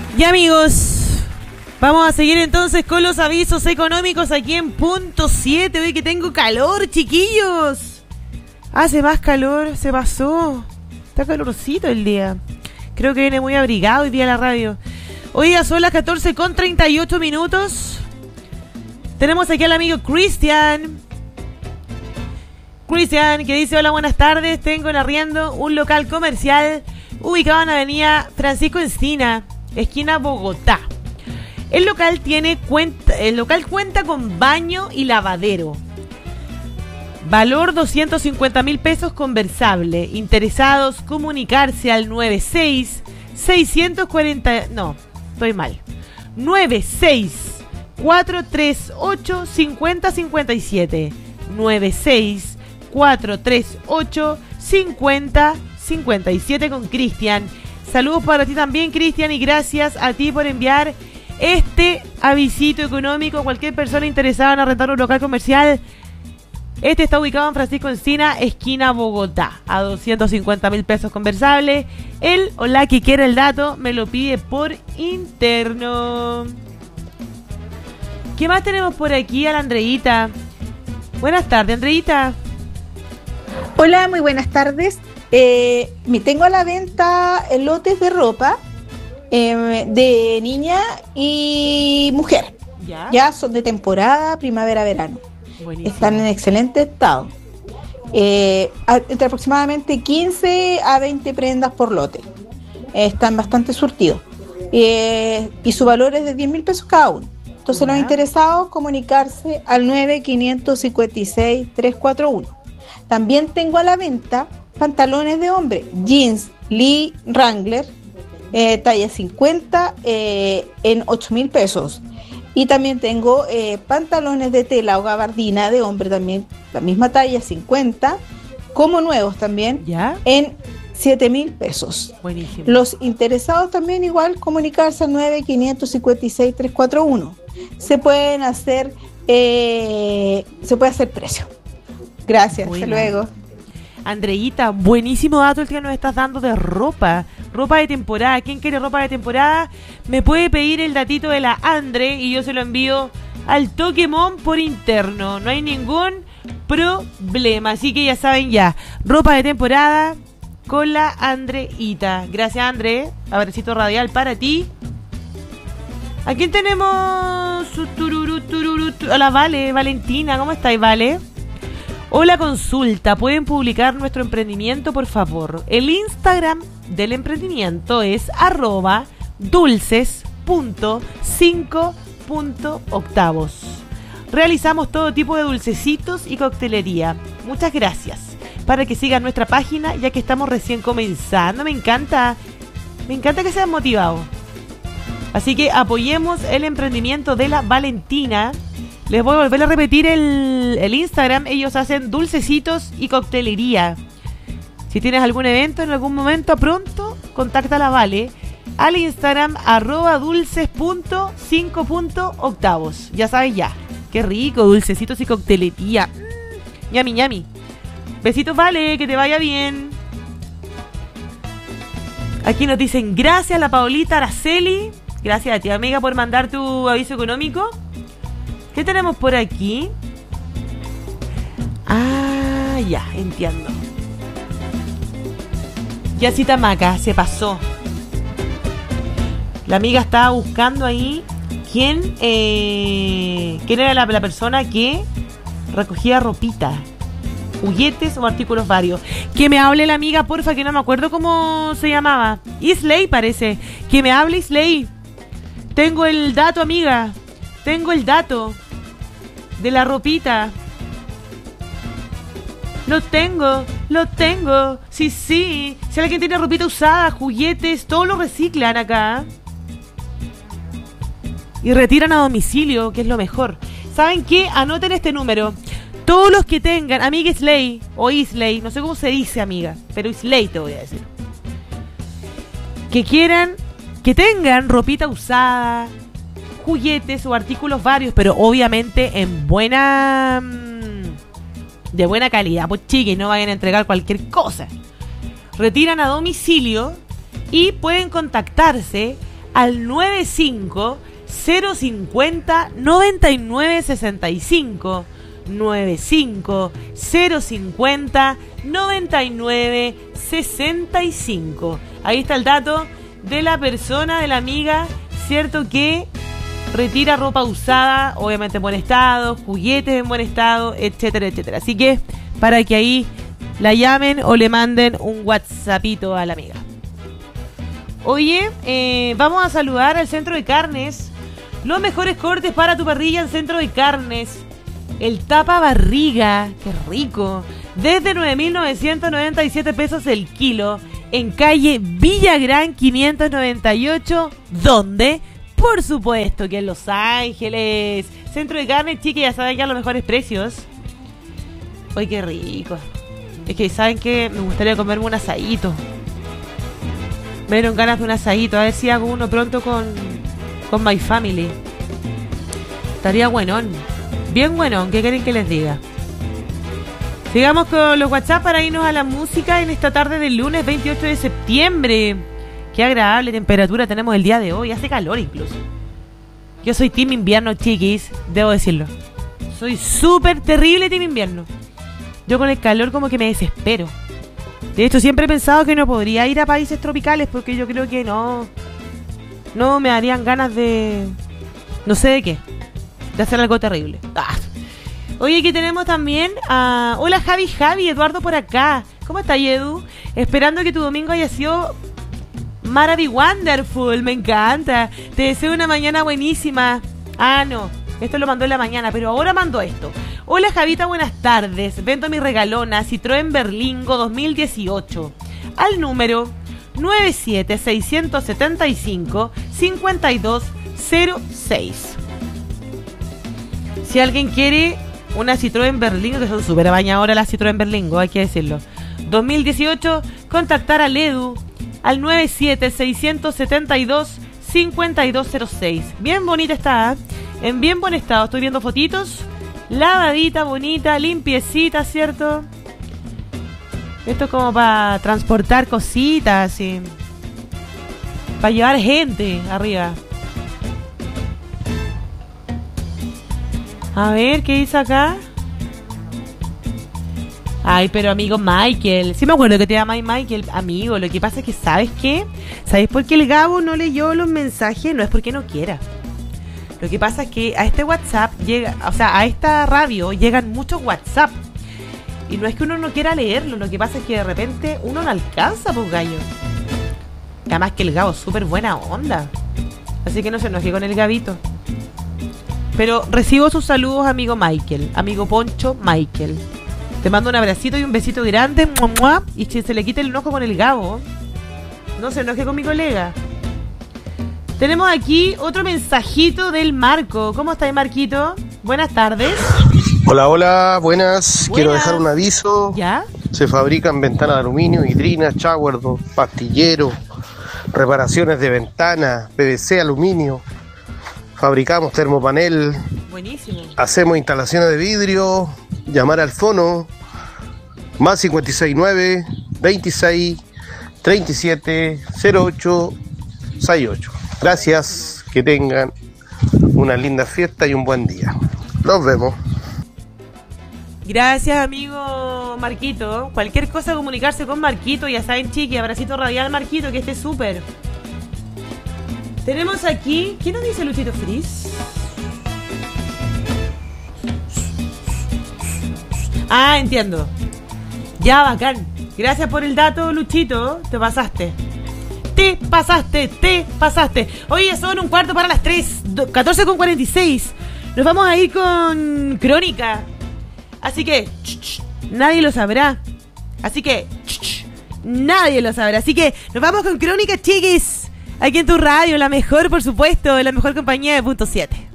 Y amigos, vamos a seguir entonces con los avisos económicos aquí en punto 7. Hoy que tengo calor, chiquillos. Hace más calor, se pasó. Está calorcito el día. Creo que viene muy abrigado hoy día la radio. Hoy ya son las 14:38. Tenemos aquí al amigo Cristian. Cristian, que dice: hola, buenas tardes. Tengo en arriendo un local comercial ubicado en la avenida Francisco Encina, esquina Bogotá. El local cuenta con baño y lavadero. Valor 250.000 pesos conversable. Interesados, comunicarse al 96-438-5057. 96-438-5057 con Cristian. Saludos para ti también, Cristian, y gracias a ti por enviar este avisito económico a cualquier persona interesada en arrendar un local comercial. Este está ubicado en Francisco Encina, esquina Bogotá, a 250.000 pesos conversable. Él o la que quiera el dato me lo pide por interno. ¿Qué más tenemos por aquí? A la Andreita. Buenas tardes, Andreita. Hola, muy buenas tardes. Me tengo a la venta lotes de ropa de niña y mujer. Ya son de temporada, primavera-verano. Buenísimo. Están en excelente estado. Entre aproximadamente 15 a 20 prendas por lote. Están bastante surtidos. Y su valor es de 10.000 pesos cada uno. Entonces, los interesados, comunicarse al 9-556-341. También tengo a la venta pantalones de hombre, jeans Lee Wrangler, talla 50, en 8.000 pesos. Y también tengo pantalones de tela o gabardina de hombre, también la misma talla, 50, como nuevos también, en 7.000 pesos. Buenísimo. Los interesados también igual, comunicarse al 9-556-341. Se puede hacer precio. Gracias, hasta luego. Andreita, buenísimo dato el que nos estás dando de ropa. Ropa de temporada. ¿Quién quiere ropa de temporada? Me puede pedir el datito de la Andre y yo se lo envío al Pokémon por interno. No hay ningún problema. Así que ya saben ya. Ropa de temporada con la Andreita. Gracias, Andre. Abracito radial para ti. ¿A quién tenemos? Hola, Vale, Valentina. ¿Cómo estáis, Vale? Hola, consulta. ¿Pueden publicar nuestro emprendimiento, por favor? El Instagram del emprendimiento es @dulces.5.octavos. Realizamos todo tipo de dulcecitos y coctelería. Muchas gracias. Para que sigan nuestra página, ya que estamos recién comenzando. Me encanta que sean motivados. Así que apoyemos el emprendimiento de la Valentina. Les voy a volver a repetir el Instagram. Ellos hacen dulcecitos y coctelería. Si tienes algún evento en algún momento pronto, contáctala, Vale, al Instagram @dulces.5.octavos. Ya sabes ya. Qué rico, dulcecitos y coctelería. Ñami, ñami. Besitos, Vale, que te vaya bien. Aquí nos dicen gracias la Paulita Araceli. Gracias a ti, amiga, por mandar tu aviso económico. ¿Qué tenemos por aquí? Ah, ya, entiendo. Yacita Maca, se pasó. La amiga estaba buscando ahí quién era la persona que recogía ropita, juguetes o artículos varios. Que me hable la amiga, porfa, que no me acuerdo cómo se llamaba. Isley parece. Que me hable Isley. Tengo el dato, amiga. Tengo el dato de la ropita. Lo tengo. Sí. Si alguien tiene ropita usada, juguetes, todo lo reciclan acá. Y retiran a domicilio, que es lo mejor. ¿Saben qué? Anoten este número. Todos los que tengan, amiga Isley, o Isley, no sé cómo se dice, amiga, pero Isley te voy a decir. Que quieran, que tengan ropita usada, juguetes o artículos varios, pero obviamente en de buena calidad, pues chiques, no vayan a entregar cualquier cosa. Retiran a domicilio y pueden contactarse al 95-050-9965. 95-050-9965. Ahí está el dato de la persona, de la amiga, ¿cierto? Que retira ropa usada, obviamente en buen estado, juguetes en buen estado, etcétera, etcétera. Así que para que ahí la llamen o le manden un WhatsAppito a la amiga. Oye, vamos a saludar al Centro de Carnes. Los mejores cortes para tu parrilla en Centro de Carnes. El tapa barriga, qué rico. Desde 9.997 pesos el kilo. En calle Villagrán 598. ¿Dónde? Por supuesto que en Los Ángeles. Centro de Carnes, chique, ya saben que a los mejores precios. Uy, qué rico. Es que saben que me gustaría comerme un asadito. Me dieron ganas de un asadito. A ver si hago uno pronto con My Family. Estaría buenón. Bien buenón. ¿Qué quieren que les diga? Sigamos con los WhatsApp para irnos a la música en esta tarde del lunes 28 de septiembre. Qué agradable temperatura tenemos el día de hoy. Hace calor incluso. Yo soy team invierno, chiquis. Debo decirlo. Soy súper terrible team invierno. Yo con el calor como que me desespero. De hecho, siempre he pensado que no podría ir a países tropicales porque yo creo que no me darían ganas de... no sé de qué. De hacer algo terrible. Oye, aquí tenemos también a... Hola Javi, Eduardo por acá. ¿Cómo estás, Edu? Esperando que tu domingo haya sido wonderful, me encanta. Te deseo una mañana buenísima. No, esto lo mandó en la mañana, pero ahora mando esto. Hola Javita, buenas tardes. Vendo mi regalona Citroën Berlingo 2018 al número 97675-5206. Si alguien quiere una Citroën Berlingo, que son súper bañadoras las Citroën Berlingo, hay que decirlo, 2018, contactar al Edu al 97672-5206. Bien bonita está, en bien buen estado. Estoy viendo fotitos. Lavadita, bonita, limpiecita, ¿cierto? Esto es como para transportar cositas, así. Para llevar gente arriba. A ver, ¿qué dice acá? Ay, pero amigo Michael. Sí me acuerdo que te llamas Michael. Amigo, lo que pasa es que, ¿sabes qué? ¿Sabes por qué el Gabo no leyó los mensajes? No es porque no quiera. Lo que pasa es que a este WhatsApp llega, o sea, a esta radio llegan muchos WhatsApp. Y no es que uno no quiera leerlo, lo que pasa es que de repente uno no alcanza, pues, gallo. Además que el Gabo es súper buena onda. Así que no se enoje con el Gabito. Pero recibo sus saludos, amigo Michael. Amigo Poncho Michael. Te mando un abracito y un besito grande. ¡Mua, mua! Y que se le quite el enojo con el Gabo. No se enoje con mi colega. Tenemos aquí otro mensajito del Marco. ¿Cómo estás, Marquito? Buenas tardes. Hola, buenas. Quiero dejar un aviso. ¿Ya? Se fabrican ventanas de aluminio, vitrinas, shower, pastilleros, reparaciones de ventanas, PVC, aluminio. Fabricamos termopanel. Buenísimo. Hacemos instalaciones de vidrio. Llamar al fono más 569 26 37 08 68. Gracias, que tengan una linda fiesta y un buen día. Nos vemos. Gracias, amigo Marquito. Cualquier cosa, comunicarse con Marquito. Ya saben, chiqui, abracito radial, Marquito, que esté súper. Tenemos aquí... ¿Qué nos dice Luchito Frizz? Entiendo. Ya, bacán. Gracias por el dato, Luchito. Te pasaste. Oye, son 3:15, 14:46. Nos vamos a ir con Crónica. Así que nadie lo sabrá. Así que nos vamos con Crónica, chiquis. Aquí en tu radio, la mejor, por supuesto, la mejor compañía de Punto 7.